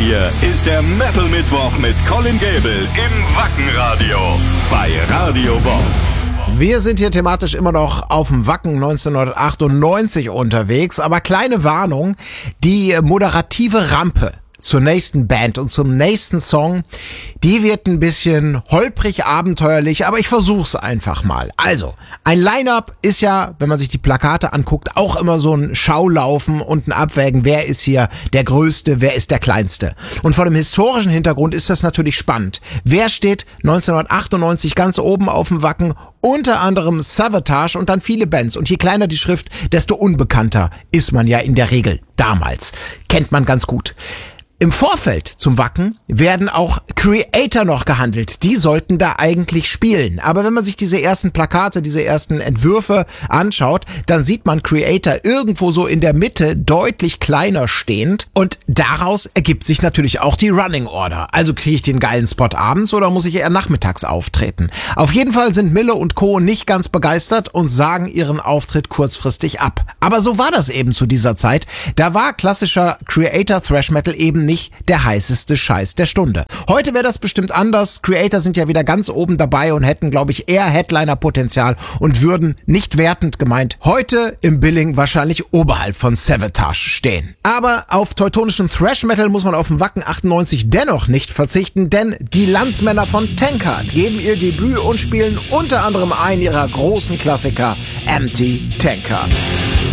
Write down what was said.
hier ist der Metal Mittwoch mit Colin Gable im Wackenradio bei Radio Bob. Wir sind hier thematisch immer noch auf dem Wacken 1998 unterwegs, aber kleine Warnung, die moderative Rampe zur nächsten Band und zum nächsten Song, die wird ein bisschen holprig, abenteuerlich, aber ich versuch's einfach mal. Also, ein Line-Up ist ja, wenn man sich die Plakate anguckt, auch immer so ein Schaulaufen und ein Abwägen, wer ist hier der Größte, wer ist der Kleinste. Und vor dem historischen Hintergrund ist das natürlich spannend. Wer steht 1998 ganz oben auf dem Wacken? Unter anderem Savatage und dann viele Bands. Und je kleiner die Schrift, desto unbekannter ist man ja in der Regel. Damals. Kennt man ganz gut. Im Vorfeld zum Wacken werden auch Kreator noch gehandelt. Die sollten da eigentlich spielen. Aber wenn man sich diese ersten Plakate, diese ersten Entwürfe anschaut, dann sieht man Kreator irgendwo so in der Mitte deutlich kleiner stehend. Und daraus ergibt sich natürlich auch die Running Order. Also kriege ich den geilen Spot abends oder muss ich eher nachmittags auftreten? Auf jeden Fall sind Mille und Co. nicht ganz begeistert und sagen ihren Auftritt kurzfristig ab. Aber so war das eben zu dieser Zeit. Da war klassischer Kreator Thrash Metal eben nicht der heißeste Scheiß der Stunde. Heute wäre das bestimmt anders. Kreator sind ja wieder ganz oben dabei und hätten, glaube ich, eher Headliner-Potenzial und würden, nicht wertend gemeint, heute im Billing wahrscheinlich oberhalb von Savatage stehen. Aber auf teutonischem Thrash-Metal muss man auf dem Wacken 98 dennoch nicht verzichten, denn die Landsmänner von Tankard geben ihr Debüt und spielen unter anderem einen ihrer großen Klassiker, Empty Tankard.